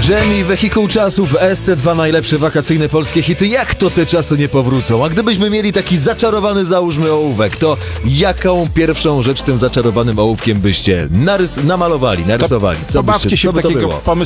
Dżemi, Wehikuł Czasu w SC2 najlepsze wakacyjne polskie hity. Jak to te czasy nie powrócą? A gdybyśmy mieli taki zaczarowany, załóżmy, ołówek, to jaką pierwszą rzecz tym zaczarowanym ołówkiem byście narysowali? Co Pobawcie byście, się co w by to takiego było?